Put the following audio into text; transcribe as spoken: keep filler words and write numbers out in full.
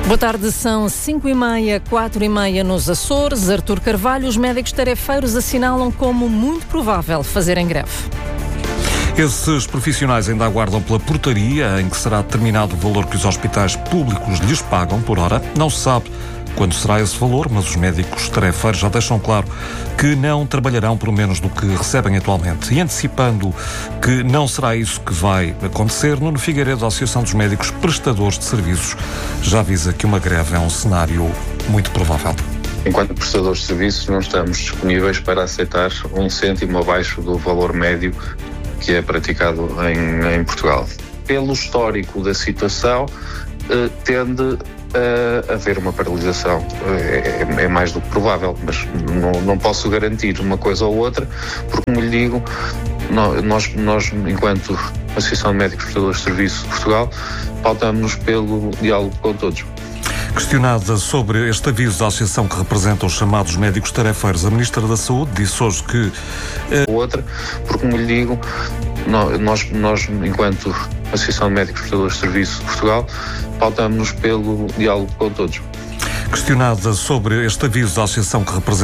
Boa tarde, são cinco e meia, quatro e meia nos Açores. Artur Carvalho, os médicos tarefeiros assinalam como muito provável fazerem greve. Esses profissionais ainda aguardam pela portaria em que será determinado o valor que os hospitais públicos lhes pagam por hora. Não se sabe quando será esse valor, mas os médicos tarefeiros já deixam claro que não trabalharão por menos do que recebem atualmente. E antecipando que não será isso que vai acontecer, Nuno Figueiredo, da Associação dos Médicos Prestadores de Serviços, já avisa que uma greve é um cenário muito provável. Enquanto prestadores de serviços, não estamos disponíveis para aceitar um cêntimo abaixo do valor médio que é praticado em, em Portugal. Pelo histórico da situação, eh, tende a haver uma paralisação. É, é, é mais do que provável, mas não, não posso garantir uma coisa ou outra, porque, como lhe digo, nós, nós enquanto Associação de Médicos Prestadores de Serviço de Portugal, pautamos-nos pelo diálogo com todos. Questionada sobre este aviso da associação que representa os chamados médicos tarefeiros, a Ministra da Saúde disse hoje que... Eh... Outra, porque, como lhe digo, nós, nós enquanto Associação de Médicos Prestadores de Serviço de Portugal, pautamos-nos pelo diálogo com todos. Questionada sobre este aviso da associação que representa